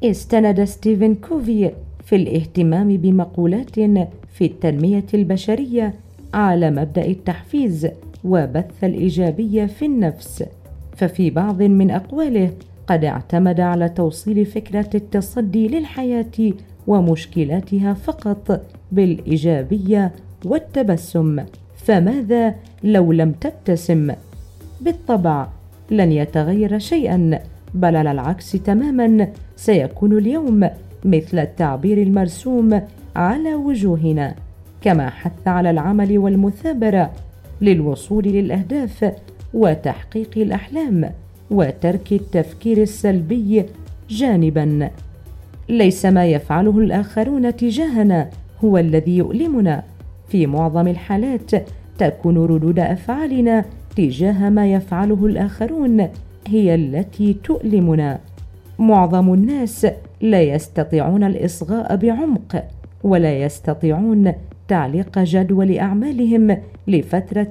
استند ستيفن كوفي في الاهتمام بمقولات في التنمية البشرية على مبدأ التحفيز وبث الإيجابية في النفس، ففي بعض من أقواله قد اعتمد على توصيل فكرة التصدي للحياة ومشكلاتها فقط بالإيجابية والتبسم. فماذا لو لم تبتسم؟ بالطبع لن يتغير شيئا، بل على العكس تماما، سيكون اليوم مثل التعبير المرسوم على وجوهنا. كما حث على العمل والمثابرة للوصول للأهداف وتحقيق الأحلام وترك التفكير السلبي جانبا. ليس ما يفعله الآخرون تجاهنا هو الذي يؤلمنا، في معظم الحالات تكون ردود أفعالنا تجاه ما يفعله الآخرون هي التي تؤلمنا. معظم الناس لا يستطيعون الإصغاء بعمق، ولا يستطيعون تعليق جدول أعمالهم لفترة